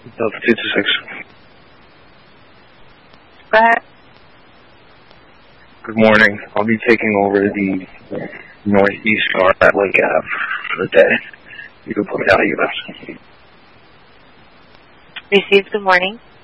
Delta 226. Go ahead. Good morning. I'll be taking over the northeast car at Lake Ave for the day. You can put me out of US. Received. Good morning.